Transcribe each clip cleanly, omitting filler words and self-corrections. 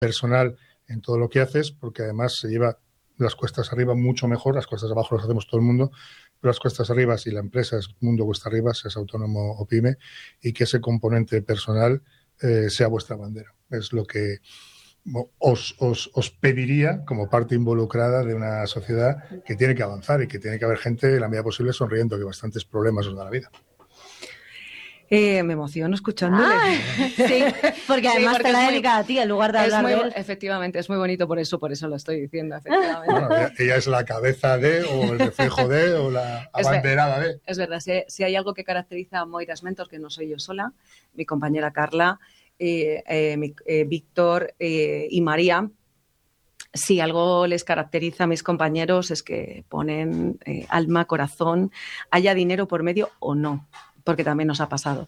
personal en todo lo que haces, porque además se lleva las cuestas arriba mucho mejor, las cuestas abajo las hacemos todo el mundo, pero las cuestas arriba, si la empresa es mundo cuesta arriba, seas autónomo o pyme, y que ese componente personal sea vuestra bandera. Es lo que os pediría como parte involucrada de una sociedad que tiene que avanzar y que tiene que haber gente, en la medida posible, sonriendo, que bastantes problemas os da la vida. Me emociono escuchándole. Sí, porque además porque te la dedica a ti en lugar de hablar de él. Efectivamente, es muy bonito por eso lo estoy diciendo, efectivamente. Bueno, ella es la cabeza de, o el reflejo de, o la abanderada de. Es verdad, si hay algo que caracteriza a Moiras Mentors, que no soy yo sola, mi compañera Carla, Víctor y María, si algo les caracteriza a mis compañeros es que ponen alma, corazón, haya dinero por medio o no, porque también nos ha pasado.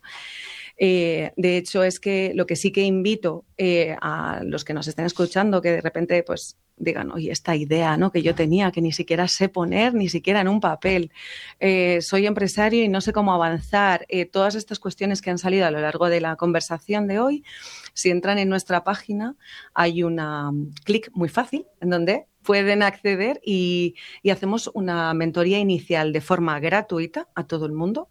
De hecho, es que lo que sí que invito a los que nos estén escuchando, que de repente pues digan, oye, esta idea, ¿no?, que yo tenía, que ni siquiera sé poner, ni siquiera en un papel, soy empresario y no sé cómo avanzar, todas estas cuestiones que han salido a lo largo de la conversación de hoy, si entran en nuestra página hay una clic muy fácil en donde pueden acceder y hacemos una mentoría inicial de forma gratuita a todo el mundo.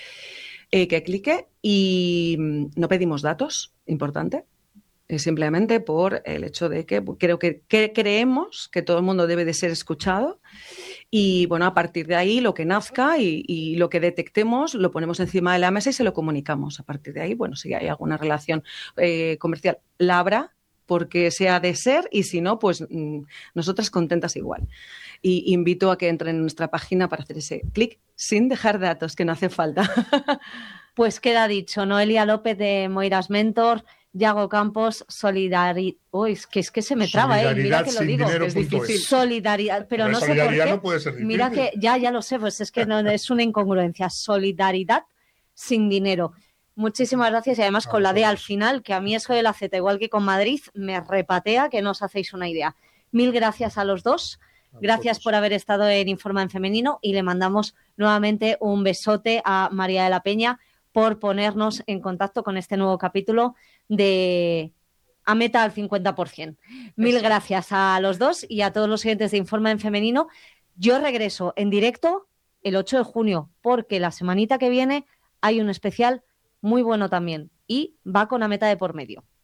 Que clique y no pedimos datos, importante, simplemente por el hecho de que creo que creemos que todo el mundo debe de ser escuchado y bueno, a partir de ahí lo que nazca y lo que detectemos lo ponemos encima de la mesa y se lo comunicamos. A partir de ahí, bueno, si hay alguna relación comercial, la habrá, porque sea de ser, y si no, pues nosotras contentas igual. Y invito a que entren en nuestra página para hacer ese clic sin dejar datos, que no hace falta. Pues queda dicho. Noelia López de Moiras Mentor, Yago Campos, Solidaridad. Uy, es que se me traba, mira que lo digo. Es difícil. Solidaridad, pero no sé por qué. No puede ser difícil. Mira que ya lo sé, pues es que no, es una incongruencia. Solidaridad sin dinero. Muchísimas gracias y además con la D al final, que a mí eso de la Z, igual que con Madrid, me repatea, que no os hacéis una idea. Mil gracias a los dos. Gracias por haber estado en Informa en Femenino y le mandamos nuevamente un besote a María de la Peña por ponernos en contacto con este nuevo capítulo de A Meta al 50%. Mil gracias a los dos y a todos los oyentes de Informa en Femenino. Yo regreso en directo el 8 de junio porque la semanita que viene hay un especial muy bueno también y va con A Meta de por medio.